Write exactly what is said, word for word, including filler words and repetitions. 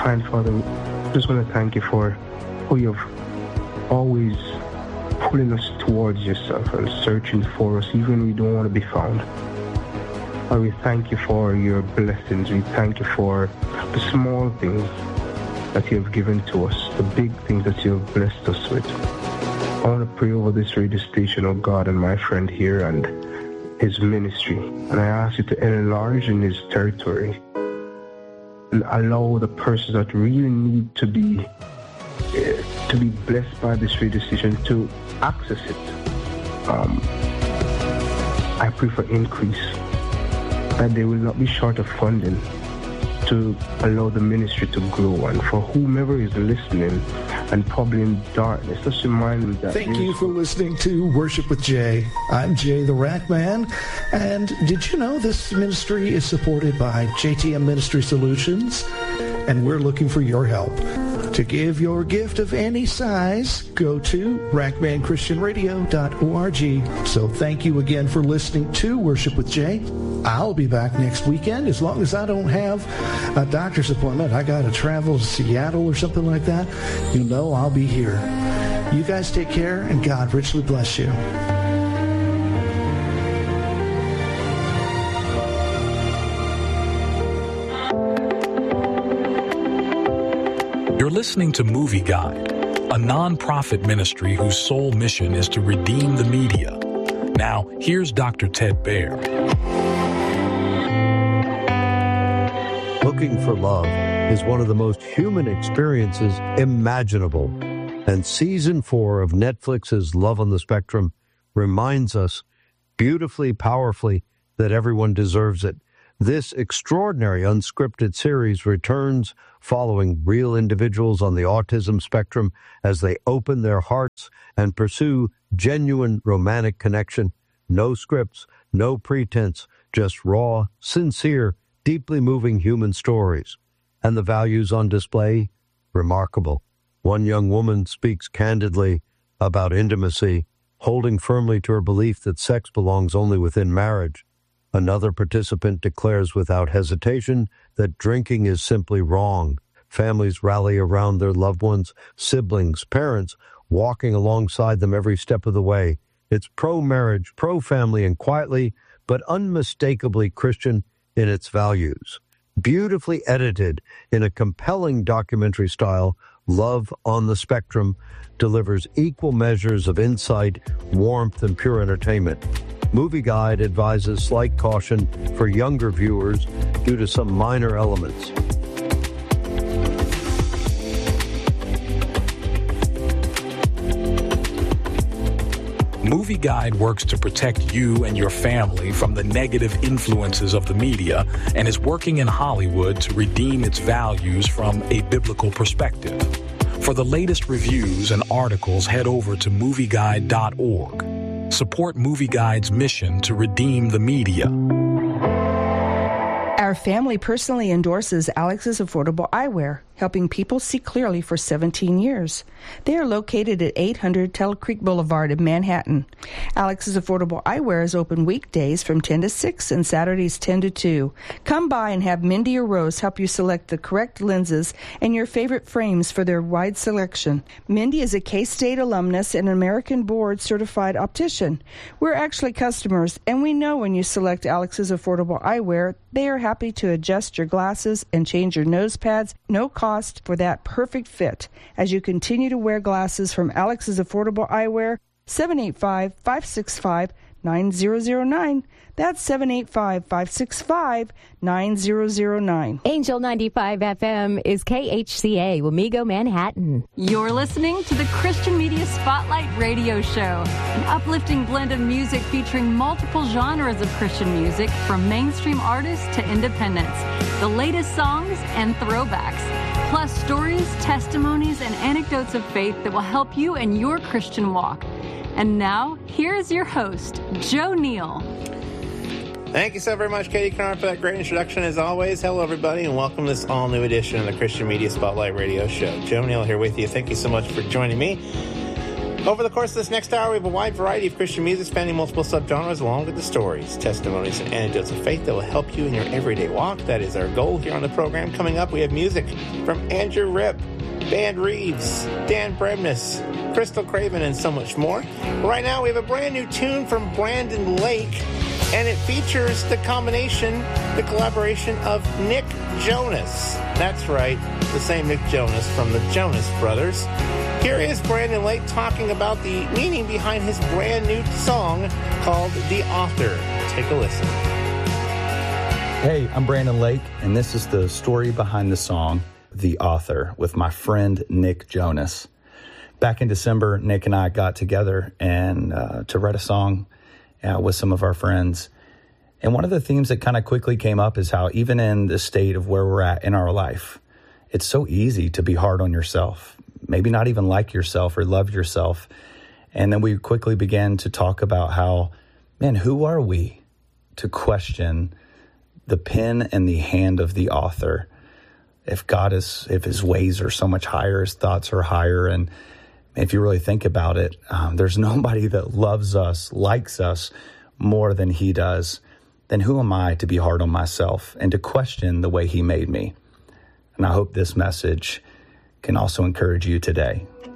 Kind Father, I just want to thank you for how you've always pulling us towards yourself and searching for us even when we don't want to be found. Lord, we thank you for your blessings. We thank you for the small things that you have given to us, the big things that you have blessed us with. I want to pray over this radio station, oh God, and my friend here and his ministry. And I ask you to enlarge in his territory and allow the persons that really need to be uh, to be blessed by this radio station to access it. Um, I pray for increase, that they will not be short of funding to allow the ministry to grow. And for whomever is listening and probably in darkness, just remind them that... Thank you for listening to Worship with Jay. I'm Jay the Rack Man. And did you know this ministry is supported by J T M Ministry Solutions? And we're looking for your help. To give your gift of any size, go to rack man christian radio dot org. So thank you again for listening to Worship with Jay. I'll be back next weekend as long as I don't have a doctor's appointment. I got to travel to Seattle or something like that. You know I'll be here. You guys take care, and God richly bless you. You're listening to Movie Guide, a non-profit ministry whose sole mission is to redeem the media. Now, here's Doctor Ted Baer. Looking for love is one of the most human experiences imaginable. And season four of Netflix's Love on the Spectrum reminds us beautifully, powerfully, that everyone deserves it. This extraordinary unscripted series returns following real individuals on the autism spectrum as they open their hearts and pursue genuine romantic connection. No scripts, no pretense, just raw, sincere, deeply moving human stories. And the values on display? Remarkable. One young woman speaks candidly about intimacy, holding firmly to her belief that sex belongs only within marriage. Another participant declares without hesitation that drinking is simply wrong. Families rally around their loved ones, siblings, parents, walking alongside them every step of the way. It's pro-marriage, pro-family, and quietly, but unmistakably Christian in its values. Beautifully edited in a compelling documentary style, Love on the Spectrum delivers equal measures of insight, warmth, and pure entertainment. Movie Guide advises slight caution for younger viewers due to some minor elements. Movie Guide works to protect you and your family from the negative influences of the media and is working in Hollywood to redeem its values from a biblical perspective. For the latest reviews and articles, head over to movie guide dot org. Support Movie Guide's mission to redeem the media. Our family personally endorses Alex's Affordable Eyewear, helping people see clearly for seventeen years. They are located at eight hundred Tuttle Creek Boulevard in Manhattan. Alex's Affordable Eyewear is open weekdays from ten to six and Saturdays ten to two. Come by and have Mindy or Rose help you select the correct lenses and your favorite frames for their wide selection. Mindy is a K-State alumnus and American Board certified optician. We're actually customers, and we know when you select Alex's Affordable Eyewear, they are happy to adjust your glasses and change your nose pads, no cost for that perfect fit. As you continue to wear glasses from Alex's Affordable Eyewear, seven eight five, five six five, nine zero zero nine. That's seven eight five, five six five, nine zero zero nine. Angel ninety-five F M is K H C A, Wamego, Manhattan. You're listening to the Christian Media Spotlight Radio Show, an uplifting blend of music featuring multiple genres of Christian music, from mainstream artists to independents, the latest songs and throwbacks, plus stories, testimonies, and anecdotes of faith that will help you in your Christian walk. And now, here's your host, Joe Neal. Thank you so very much, Katie Kennard, for that great introduction. As always, hello, everybody, and welcome to this all-new edition of the Christian Media Spotlight Radio Show. Joe Neal here with you. Thank you so much for joining me. Over the course of this next hour, we have a wide variety of Christian music spanning multiple subgenres, along with the stories, testimonies, and anecdotes of faith that will help you in your everyday walk. That is our goal here on the program. Coming up, we have music from Andrew Ripp, Band Reeves, Dan Bremnes, Crystal Craven, and so much more. Right now, we have a brand new tune from Brandon Lake, and it features the combination, the collaboration of Nick Jonas. That's right, the same Nick Jonas from the Jonas Brothers. Here is Brandon Lake talking about the meaning behind his brand new song called The Author. Take a listen. Hey, I'm Brandon Lake, and this is the story behind the song, The Author, with my friend Nick Jonas. Back in December, Nick and I got together and uh, to write a song uh, with some of our friends. And one of the themes that kind of quickly came up is how even in the state of where we're at in our life, it's so easy to be hard on yourself, maybe not even like yourself or love yourself. And then we quickly began to talk about how, man, who are we to question the pen and the hand of the author? If God is, if his ways are so much higher, his thoughts are higher. And if you really think about it, um, there's nobody that loves us, likes us more than he does. Then who am I to be hard on myself and to question the way he made me? And I hope this message can also encourage you today.